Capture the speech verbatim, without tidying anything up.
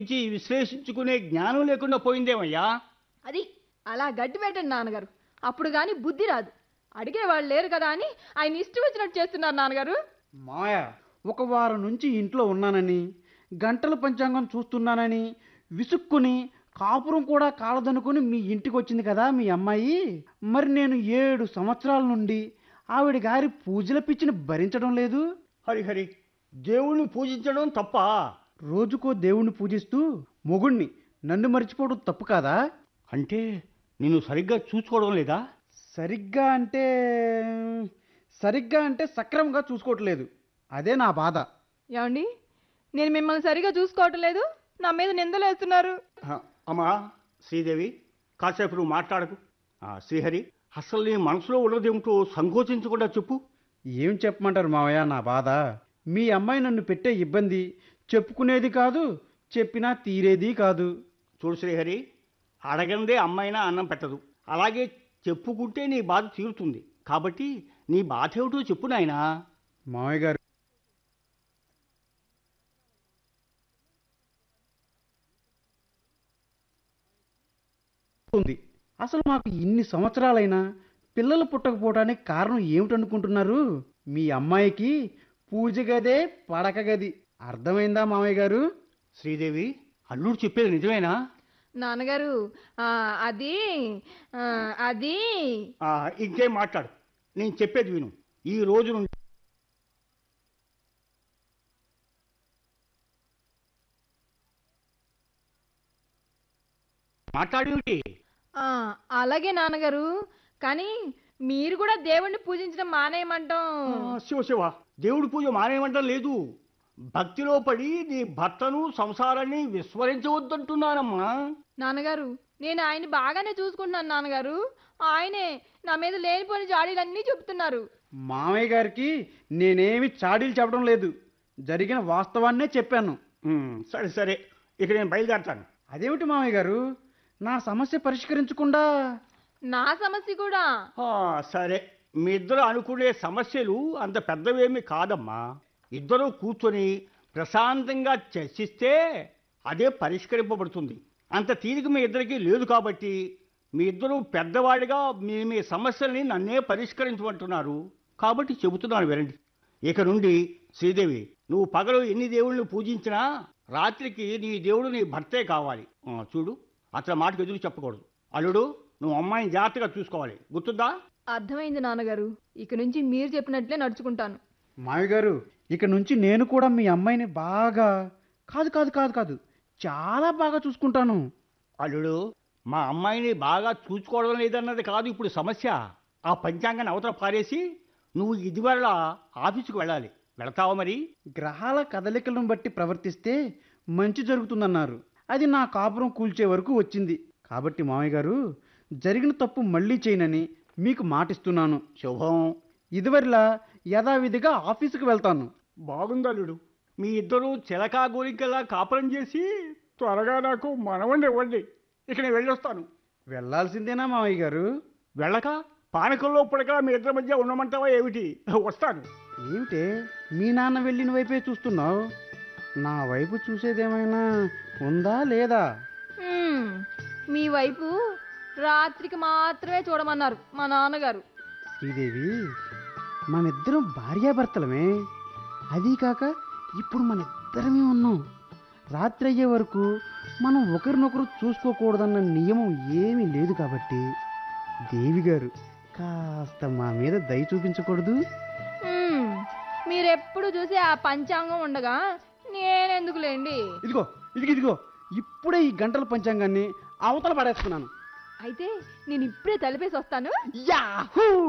నుంచి విశ్లేషించుకునే జ్ఞానం లేకుండా పోయిందేమయ్యా. అది అలా గడ్డి పెట్టండి నాన్నగారు, అప్పుడు గాని బుద్ధి రాదు. అడిగేవాళ్ళు లేరు కదా అని ఆయన ఇష్టం వచ్చినట్టు చేస్తున్నారు నాన్నగారు. మాయ ఒక వారం నుంచి ఇంట్లో ఉన్నానని, గంటల పంచాంగం చూస్తున్నానని విసుక్కుని కాపురం కూడా కాలదనుకుని మీ ఇంటికి వచ్చింది కదా మీ అమ్మాయి. మరి నేను ఏడు సంవత్సరాల నుండి ఆవిడ గారి పూజల పిచ్చిని భరించడం లేదు. హరిహరి, దేవుణ్ణి పూజించడం తప్ప? రోజుకో దేవుణ్ణి పూజిస్తూ మొగుణ్ణి నన్ను మర్చిపోవడం తప్పు కాదా? అంటే నిన్ను సరిగ్గా చూసుకోవడం లేదా? సరిగ్గా అంటే సరిగ్గా అంటే సక్రమంగా చూసుకోవట్లేదు. అదే నా బాధ. ఏమండి, నేను మిమ్మల్ని సరిగా చూసుకోవటం లేదు, నా మీద నిందలు వేస్తున్నారు. హ, అమ్మా శ్రీదేవి, కాసేపు నువ్వు మాట్లాడకు. ఆ, శ్రీహరి, అసలు నీ మనసులో ఉన్నదేమిటో సంకోచించకుండా చెప్పు. ఏం చెప్పమంటారు మావయ్య నా బాధ? మీ అమ్మాయి నన్ను పెట్టే ఇబ్బంది చెప్పుకునేది కాదు, చెప్పినా తీరేది కాదు. చూడు శ్రీహరి, అడగందే అమ్మాయినా అన్నం పెట్టదు. అలాగే చెప్పుకుంటే నీ బాధ తీరుతుంది. కాబట్టి నీ బాధ ఏమిటో చెప్పు నాయనా. మావయ్య గారు, ఉంది. అసలు మాకు ఇన్ని సంవత్సరాలైనా పిల్లలు పుట్టకపోవడానికి కారణం ఏమిటనుకుంటున్నారు? మీ అమ్మాయికి పూజ గదే పడక గది. అర్థమైందా మావయ్య గారు? శ్రీదేవి, అల్లుడు చెప్పేది నిజమేనా? నాన్నగారు, ఆ, అది ఆ, అది ఆ, ఇంకేం మాట్లాడు, నేను చెప్పేది విను. ఈ రోజు నుండి మాట్లాడేమిటి? ఆ, అలాగే నాన్నగారు. కానీ మీరు కూడా దేవుణ్ణి పూజించడం మానేయమంటాం. ఆ, శివ శివ, దేవుడి పూజ మానేయమంటం లేదు. భక్తిలో పడి నీ భర్తను సంసారాన్ని విస్మరించవద్దంటున్నానమ్మా. నాన్నగారు, నేను ఆయన్ని బాగానే చూసుకుంటున్నాను నాన్నగారు. ఆయనే నా మీద లేనిపోని జాడీలన్నీ చెప్తున్నారు. మామయ్య గారికి నేనేమి చాడీలు చెప్పడం లేదు, జరిగిన వాస్తవాన్నే చెప్పాను. ఉమ్, సరే సరే, ఇక నేను బయలుదేరతాను. అదేమిటి మామయ్య గారు, నా సమస్య పరిష్కరించకుండా? నా సమస్య కూడా. ఆ, సరే, మీ ఇద్దరు అనుకునే సమస్యలు అంత పెద్దవేమీ కాదమ్మా. ఇద్దరూ కూర్చొని ప్రశాంతంగా చర్చిస్తే అదే పరిష్కరింపబడుతుంది. అంత తీరిక మీ ఇద్దరికీ లేదు కాబట్టి మీ ఇద్దరూ పెద్దవాడిగా మీ మీ సమస్యల్ని నన్నే పరిష్కరించమంటున్నారు. కాబట్టి చెబుతున్నాను వినండి. ఇక నుండి శ్రీదేవి, నువ్వు పగలు ఎన్ని దేవుళ్ళని పూజించినా రాత్రికి నీ దేవుడు నీ భర్తే కావాలి. ఆ, చూడు, అతని మాటకు ఎదురు చెప్పకూడదు. అల్లుడు, నువ్వు అమ్మాయిని జాగ్రత్తగా చూసుకోవాలి, గుర్తుందా? అర్థమైంది నాన్నగారు. ఇక నుంచి మీరు చెప్పినట్లే నడుచుకుంటాను. మామయ్య గారు, ఇక నుంచి నేను కూడా మీ అమ్మాయిని బాగా కాదు కాదు కాదు కాదు చాలా బాగా చూసుకుంటాను. అల్లుడు, మా అమ్మాయిని బాగా చూసుకోవడం లేదన్నది కాదు ఇప్పుడు సమస్య. ఆ పంచాంగాన్ని అవతల పారేసి నువ్వు ఇదివల్ల ఆఫీసుకు వెళ్ళాలి. వెళతావా మరి? గ్రహాల కదలికలను బట్టి ప్రవర్తిస్తే మంచి జరుగుతుందన్నారు. అది నా కాపురం కూల్చే వరకు వచ్చింది. కాబట్టి మామయ్య గారు, జరిగిన తప్పు మళ్ళీ చేయనని మీకు మాటిస్తున్నాను. శుభం. ఇదివరలా యథావిధిగా ఆఫీసుకు వెళ్తాను. బాగుంది అల్లుడు. మీ ఇద్దరూ చిలకా గోరికలా కాపురం చేసి త్వరగా నాకు మనవండి ఇవ్వండి. ఇక నేను వెళ్ళొస్తాను. వెళ్ళాల్సిందేనా మామయ్య గారు? వెళ్ళక పానకంలో పుడక మీ ఇద్దరి మధ్య ఉండమంటావా ఏమిటి? వస్తాను. ఏమిటే మీ నాన్న వెళ్ళిన వైపే చూస్తున్నావు? నా వైపు చూసేదేమైనా ఉందా లేదా? హ్మ్, మీ వైపు రాత్రికి మాత్రమే చూడమన్నారు మా నాన్నగారు. శ్రీదేవి, మనిద్దరం భార్యాభర్తలమే. అదీ కాక ఇప్పుడు మనిద్దరమే ఉన్నాం. రాత్రి అయ్యే వరకు మనం ఒకరినొకరు చూసుకోకూడదన్న నియమం ఏమీ లేదు. కాబట్టి దేవి గారు కాస్త మా మీద దయ చూపించకూడదు? హ్మ్, మీరెప్పుడు చూసి ఆ పంచాంగం ఉండగా నేనెందుకులేండి. ఇదిగో ఇదిగో ఇదిగో ఇప్పుడే ఈ గంటల పంచాంగాన్ని అవతల పడేస్తున్నాను. అయితే నేను ఇప్పుడే తలిపేసి వస్తాను. యాహూ!